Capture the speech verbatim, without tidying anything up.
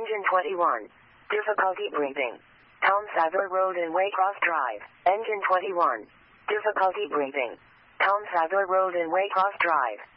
Engine twenty-one. Difficulty breathing. Town Sadler Road and Waycross Drive. Engine twenty-one. Difficulty breathing. Town Sadler Road and Waycross Drive.